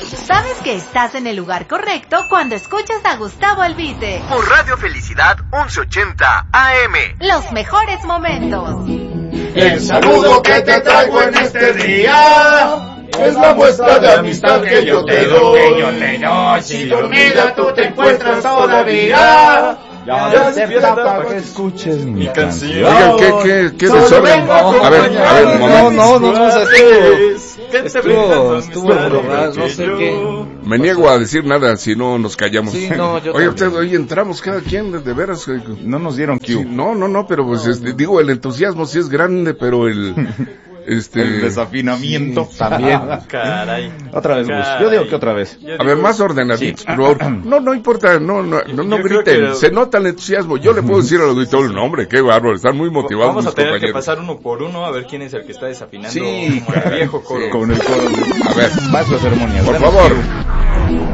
Sabes que estás en el lugar correcto cuando escuchas a Gustavo Albite. Por Radio Felicidad 1180 AM. Los mejores momentos. El saludo que te traigo en este día es la muestra de amistad que yo te doy. Si dormida tú te encuentras todavía, ya despierta para que escuches mi canción. Oigan, ¿qué desorden? A ver, un momento. No, estuvo no sé qué. Me niego a decir nada si no nos callamos. Sí, no, yo Oye, también. hoy entramos cada quien, de veras. No nos dieron cue. Sí, no, pero pues digo, el entusiasmo sí es grande, pero el desafinamiento sí, también. Caray. Otra vez, Gus. Yo digo que otra vez. A ver, más ordenaditos, por favor. No importa, no griten. Se nota el entusiasmo. Yo le puedo decir al auditorio, no, hombre, qué bárbaro, están muy motivados Vamos mis a tener compañeros. que pasar uno por uno a ver quién es el que está desafinando Sí, como el viejo coro. con el coro. A ver, Maestro de ceremonias. por Danos favor. cue.